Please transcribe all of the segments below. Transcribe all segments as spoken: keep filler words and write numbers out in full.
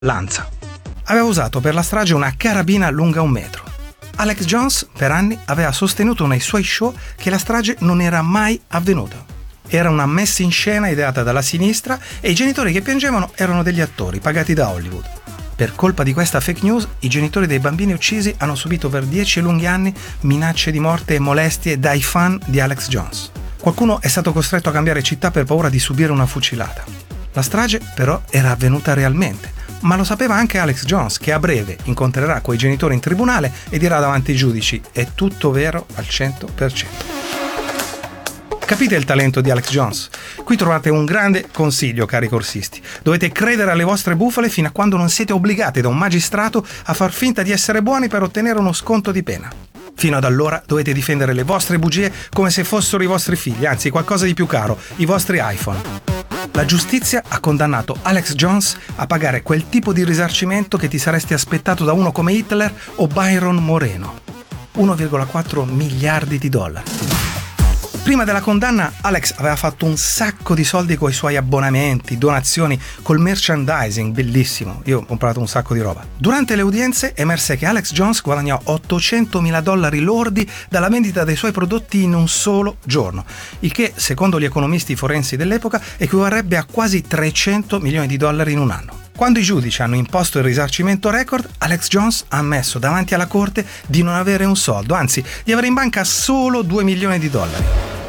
Lanza. Aveva usato per la strage una carabina lunga un metro. Alex Jones per anni aveva sostenuto nei suoi show che la strage non era mai avvenuta. Era una messa in scena ideata dalla sinistra e i genitori che piangevano erano degli attori pagati da Hollywood. Per colpa di questa fake news, i genitori dei bambini uccisi hanno subito per dieci lunghi anni minacce di morte e molestie dai fan di Alex Jones. Qualcuno è stato costretto a cambiare città per paura di subire una fucilata. La strage però era avvenuta realmente. Ma lo sapeva anche Alex Jones, che a breve incontrerà quei genitori in tribunale e dirà davanti ai giudici: è tutto vero al cento per cento. Capite il talento di Alex Jones? Qui trovate un grande consiglio, cari corsisti. Dovete credere alle vostre bufale fino a quando non siete obbligati da un magistrato a far finta di essere buoni per ottenere uno sconto di pena. Fino ad allora dovete difendere le vostre bugie come se fossero i vostri figli, anzi qualcosa di più caro, i vostri iPhone. La giustizia ha condannato Alex Jones a pagare quel tipo di risarcimento che ti saresti aspettato da uno come Hitler o Byron Moreno. uno virgola quattro miliardi di dollari. Prima della condanna, Alex aveva fatto un sacco di soldi con i suoi abbonamenti, donazioni, col merchandising, bellissimo. Io ho comprato un sacco di roba. Durante le udienze emerse che Alex Jones guadagnò ottocentomila dollari lordi dalla vendita dei suoi prodotti in un solo giorno, il che, secondo gli economisti forensi dell'epoca, equivarrebbe a quasi trecento milioni di dollari in un anno. Quando i giudici hanno imposto il risarcimento record, Alex Jones ha ammesso davanti alla corte di non avere un soldo, anzi di avere in banca solo due milioni di dollari.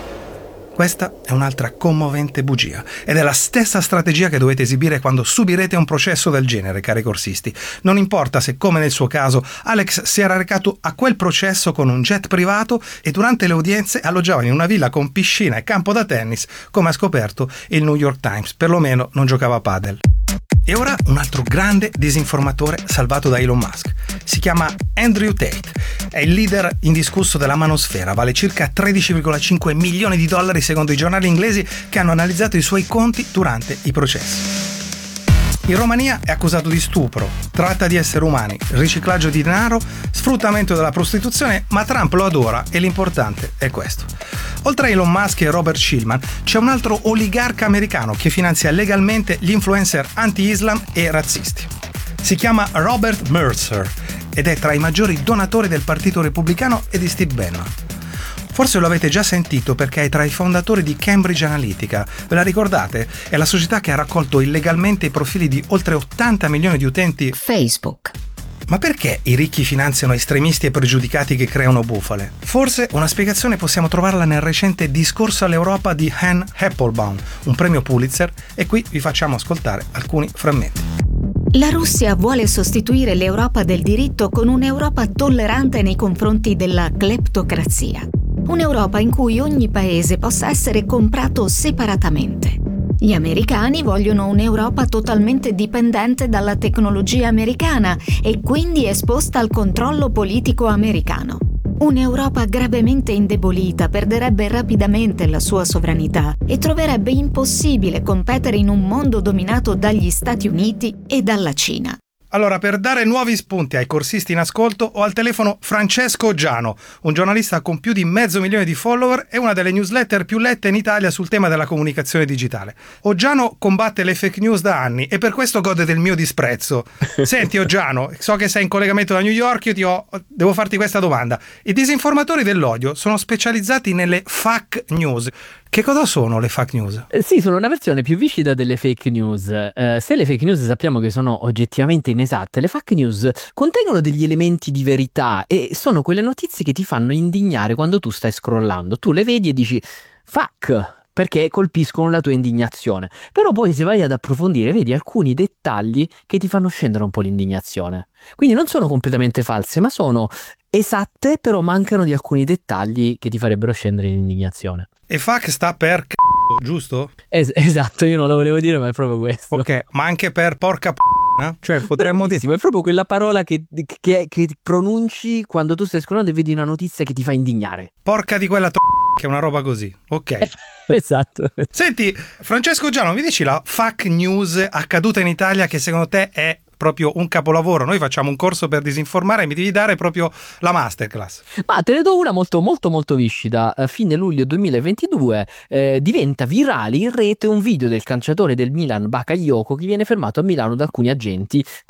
Questa è un'altra commovente bugia ed è la stessa strategia che dovete esibire quando subirete un processo del genere, cari corsisti. Non importa se, come nel suo caso, Alex si era recato a quel processo con un jet privato e durante le udienze alloggiava in una villa con piscina e campo da tennis, come ha scoperto il New York Times, perlomeno non giocava a padel. E ora un altro grande disinformatore salvato da Elon Musk. Si chiama Andrew Tate. È il leader indiscusso della manosfera, vale circa tredici virgola cinque milioni di dollari secondo i giornali inglesi che hanno analizzato i suoi conti durante i processi. In Romania è accusato di stupro, tratta di esseri umani, riciclaggio di denaro, sfruttamento della prostituzione, ma Trump lo adora e l'importante è questo. Oltre a Elon Musk e Robert Schillman, c'è un altro oligarca americano che finanzia legalmente gli influencer anti-Islam e razzisti. Si chiama Robert Mercer ed è tra i maggiori donatori del Partito Repubblicano e di Steve Bannon. Forse lo avete già sentito perché è tra i fondatori di Cambridge Analytica. Ve la ricordate? È la società che ha raccolto illegalmente i profili di oltre ottanta milioni di utenti Facebook. Ma perché i ricchi finanziano estremisti e pregiudicati che creano bufale? Forse una spiegazione possiamo trovarla nel recente Discorso all'Europa di Anne Applebaum, un premio Pulitzer, e qui vi facciamo ascoltare alcuni frammenti. La Russia vuole sostituire l'Europa del diritto con un'Europa tollerante nei confronti della cleptocrazia. Un'Europa in cui ogni paese possa essere comprato separatamente. Gli americani vogliono un'Europa totalmente dipendente dalla tecnologia americana e quindi esposta al controllo politico americano. Un'Europa gravemente indebolita perderebbe rapidamente la sua sovranità e troverebbe impossibile competere in un mondo dominato dagli Stati Uniti e dalla Cina. Allora, per dare nuovi spunti ai corsisti in ascolto, ho al telefono Francesco Oggiano, un giornalista con più di mezzo milione di follower e una delle newsletter più lette in Italia sul tema della comunicazione digitale. Oggiano combatte le fake news da anni e per questo gode del mio disprezzo. Senti Oggiano, so che sei in collegamento da New York, io ti ho, devo farti questa domanda. I disinformatori dell'odio sono specializzati nelle fake news. Che cosa sono le fake news? Eh, sì, sono una versione più viscida delle fake news. Eh, se le fake news sappiamo che sono oggettivamente inesatte, le fake news contengono degli elementi di verità e sono quelle notizie che ti fanno indignare quando tu stai scrollando. Tu le vedi e dici fuck, perché colpiscono la tua indignazione. Però poi se vai ad approfondire vedi alcuni dettagli che ti fanno scendere un po' l'indignazione. Quindi non sono completamente false, ma sono esatte, però mancano di alcuni dettagli che ti farebbero scendere l'indignazione. E fake sta per c***o, giusto? Es- esatto, io non lo volevo dire, ma è proprio questo. Ok, ma anche per porca p***, eh? Cioè potremmo dire... Sì, ma è proprio quella parola che, che, che pronunci quando tu stai scrollando e vedi una notizia che ti fa indignare. Porca di quella t***, che è una roba così, ok. Esatto. Senti, Francesco Giano, mi dici la fake news accaduta in Italia che secondo te è proprio un capolavoro. Noi facciamo un corso per disinformare e mi devi dare proprio la masterclass. Ma te ne do una molto molto molto viscida. A fine luglio duemilaventidue eh, diventa virale in rete un video del calciatore del Milan Bakayoko che viene fermato a Milano da alcuni agenti